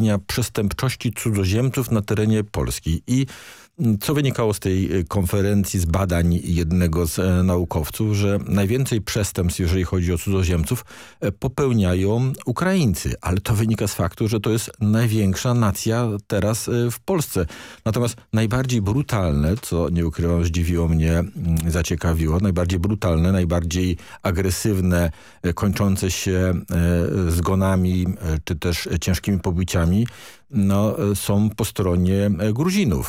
ścigania przestępczości cudzoziemców na terenie Polski. I co wynikało z tej konferencji, z badań jednego z naukowców, że najwięcej przestępstw, jeżeli chodzi o cudzoziemców, popełniają Ukraińcy. Ale to wynika z faktu, że to jest największa nacja teraz w Polsce. Natomiast najbardziej brutalne, co nie ukrywam, zdziwiło mnie, zaciekawiło, najbardziej brutalne, najbardziej agresywne, kończące się zgonami, czy też ciężkimi pobiciami, są po stronie Gruzinów.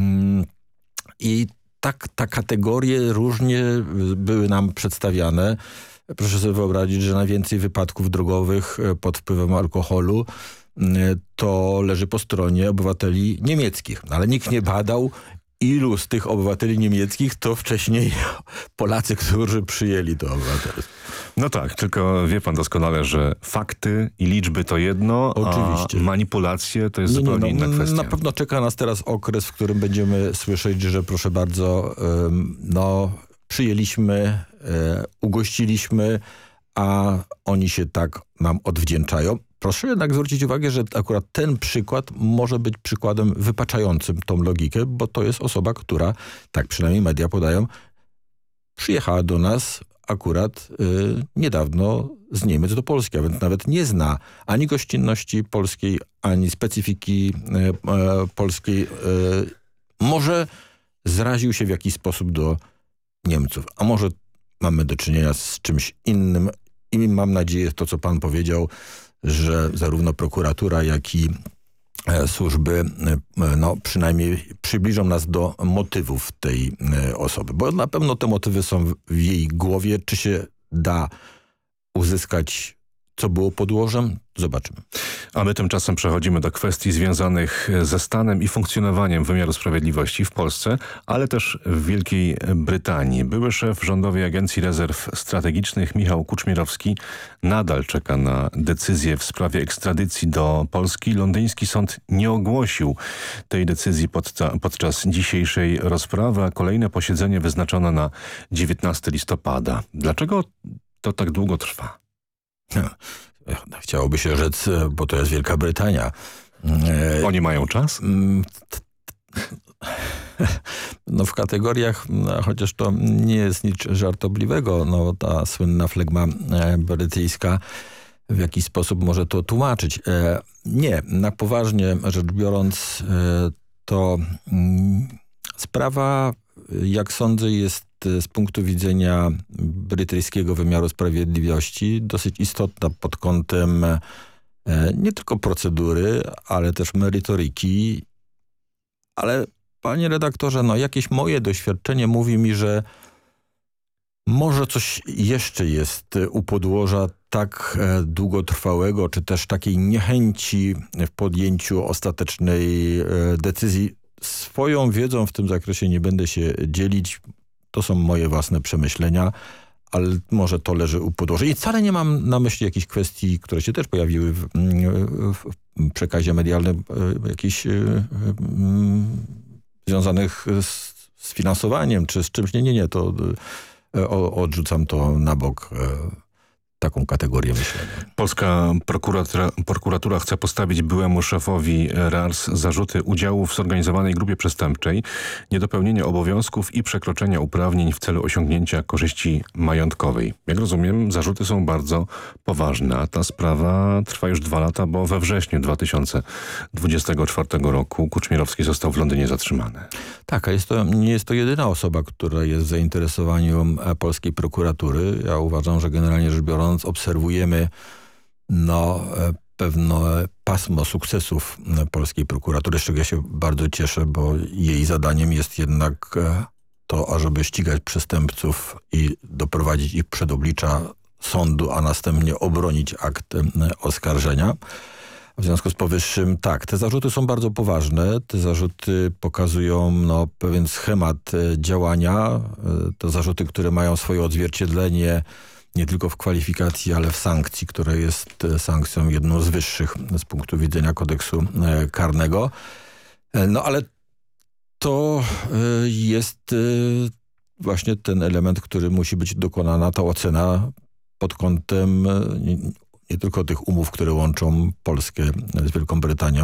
I te kategorie różnie były nam przedstawiane. Proszę sobie wyobrazić, że najwięcej wypadków drogowych pod wpływem alkoholu to leży po stronie obywateli niemieckich. Ale nikt nie badał, ilu z tych obywateli niemieckich to wcześniej Polacy, którzy przyjęli to obywatelstwo. No tak, tylko wie pan doskonale, że fakty i liczby to jedno, oczywiście, a manipulacje to jest zupełnie inna kwestia. Na pewno czeka nas teraz okres, w którym będziemy słyszeć, że proszę bardzo, przyjęliśmy, ugościliśmy, a oni się tak nam odwdzięczają. Proszę jednak zwrócić uwagę, że akurat ten przykład może być przykładem wypaczającym tą logikę, bo to jest osoba, która, tak przynajmniej media podają, przyjechała do nas akurat niedawno z Niemiec do Polski, a więc nawet nie zna ani gościnności polskiej, ani specyfiki polskiej. Może zraził się w jakiś sposób do Niemców, a może mamy do czynienia z czymś innym i mam nadzieję, to co pan powiedział, że zarówno prokuratura, jak i służby przynajmniej przybliżą nas do motywów tej osoby. Bo na pewno te motywy są w jej głowie. Czy się da uzyskać, co było podłożem? Zobaczymy. A my tymczasem przechodzimy do kwestii związanych ze stanem i funkcjonowaniem wymiaru sprawiedliwości w Polsce, ale też w Wielkiej Brytanii. Były szef Rządowej Agencji Rezerw Strategicznych Michał Kuczmierowski nadal czeka na decyzję w sprawie ekstradycji do Polski. Londyński sąd nie ogłosił tej decyzji podczas dzisiejszej rozprawy, a kolejne posiedzenie wyznaczono na 19 listopada. Dlaczego to tak długo trwa? Chciałoby się rzec, bo to jest Wielka Brytania. Oni mają czas? W kategoriach, chociaż to nie jest nic żartobliwego, ta słynna flegma brytyjska w jakiś sposób może to tłumaczyć. Nie, na poważnie rzecz biorąc, to sprawa, jak sądzę, jest z punktu widzenia brytyjskiego wymiaru sprawiedliwości dosyć istotna pod kątem nie tylko procedury, ale też merytoryki. Ale panie redaktorze, jakieś moje doświadczenie mówi mi, że może coś jeszcze jest u podłoża tak długotrwałego, czy też takiej niechęci w podjęciu ostatecznej decyzji. Swoją wiedzą w tym zakresie nie będę się dzielić. To są moje własne przemyślenia, ale może to leży u podłoża. I wcale nie mam na myśli jakichś kwestii, które się też pojawiły w przekazie medialnym, jakichś związanych z finansowaniem, czy z czymś. Nie, to odrzucam to na bok. Taką kategorię myślenia. Polska prokuratura chce postawić byłemu szefowi RARS zarzuty udziału w zorganizowanej grupie przestępczej, niedopełnienia obowiązków i przekroczenia uprawnień w celu osiągnięcia korzyści majątkowej. Jak rozumiem, zarzuty są bardzo poważne, a ta sprawa trwa już 2 lata, bo we wrześniu 2024 roku Kuczmierowski został w Londynie zatrzymany. Tak, a nie jest to jedyna osoba, która jest w zainteresowaniu polskiej prokuratury. Ja uważam, że generalnie rzecz biorąc obserwujemy pewne pasmo sukcesów polskiej prokuratury, z czego ja się bardzo cieszę, bo jej zadaniem jest jednak to, ażeby ścigać przestępców i doprowadzić ich przed oblicza sądu, a następnie obronić akt oskarżenia. W związku z powyższym tak, te zarzuty są bardzo poważne. Te zarzuty pokazują pewien schemat działania. To zarzuty, które mają swoje odzwierciedlenie nie tylko w kwalifikacji, ale w sankcji, która jest sankcją jedną z wyższych z punktu widzenia kodeksu karnego. Ale to jest właśnie ten element, który musi być dokonana, ta ocena pod kątem nie tylko tych umów, które łączą Polskę z Wielką Brytanią,